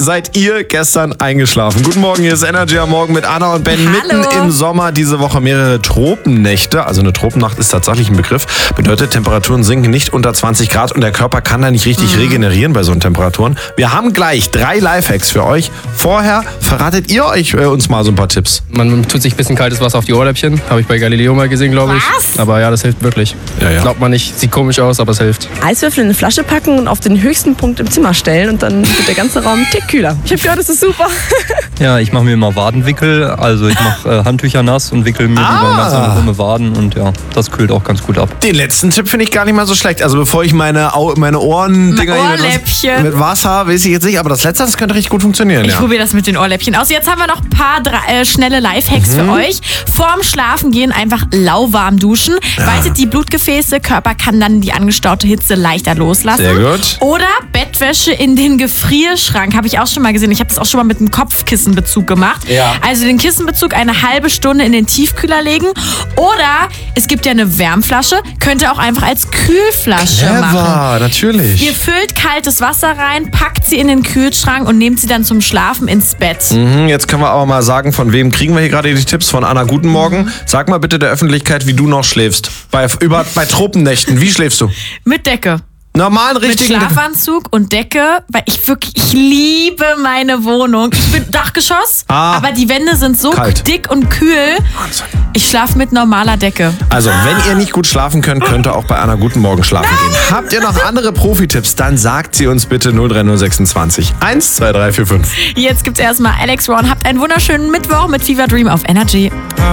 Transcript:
seid ihr gestern eingeschlafen? Guten Morgen, hier ist Energy am Morgen mit Anna und Ben. Hallo. Mitten im Sommer diese Woche mehrere Tropennächte. Also eine Tropennacht ist tatsächlich ein Begriff. Bedeutet, Temperaturen sinken nicht unter 20 Grad und der Körper kann da nicht richtig regenerieren bei so Temperaturen. Wir haben gleich 3 Lifehacks für euch. Vorher verratet ihr uns mal so ein paar Tipps. Man tut sich ein bisschen kaltes Wasser auf die Ohrläppchen. Habe ich bei Galileo mal gesehen, glaube ich. Was? Aber ja, das hilft wirklich. Ja. Glaubt man nicht, sieht komisch aus, aber es hilft. Eiswürfel in eine Flasche packen und auf den höchsten Punkt im Zimmer stellen und dann wird der ganze Raum einen Tick kühler. Ich habe gehört, das ist super. Ja, ich mache mir immer Wadenwickel, also ich mache Handtücher nass und wickel mir die dann ganz rumme Waden und ja, das kühlt auch ganz gut ab. Den letzten Tipp finde ich gar nicht mal so schlecht. Also bevor ich meine Ohrendinger Ohrläppchen. mit Wasser, weiß ich jetzt nicht, aber das letzte, das könnte richtig gut funktionieren. Ich probiere das mit den Ohrläppchen aus. Jetzt haben wir noch ein paar schnelle Lifehacks für euch. Vorm Schlafengehen einfach lauwarm duschen. Weitet die Blutgefäße, Körper kann dann die angestaute Hitze leichter loslassen. Sehr gut. Oder Bettwäsche in den Gefrierschrank. Habe ich auch schon mal gesehen. Ich habe das auch schon mal mit einem Kopfkissenbezug gemacht. Ja. Also den Kissenbezug eine halbe Stunde in den Tiefkühler legen. Oder es gibt ja eine Wärmflasche. Könnt ihr auch einfach als Kühlflasche machen. Clever, natürlich. Ihr füllt kaltes Wasser rein, packt sie in den Kühlschrank und nehmt sie dann zum Schlafen ins Bett. Jetzt können wir aber mal sagen, von wem kriegen wir hier gerade die Tipps? Von Anna, guten Morgen. Sag mal bitte der Öffentlichkeit, wie du noch schläfst. Bei Tropennächten, wie schläfst du? Mit Decke. Normalen, Mit richtigen... Schlafanzug und Decke, weil ich liebe meine Wohnung. Ich bin Dachgeschoss, aber die Wände sind so Kalt. dick und kühl. Ich schlafe mit normaler Decke. Also, wenn ihr nicht gut schlafen könnt, könnt ihr auch bei Anna guten Morgen schlafen gehen. Habt ihr noch andere Profi-Tipps, dann sagt sie uns bitte 03026 12345. Jetzt gibt's erstmal Alex Ron. Habt einen wunderschönen Mittwoch mit Fever Dream auf Energy.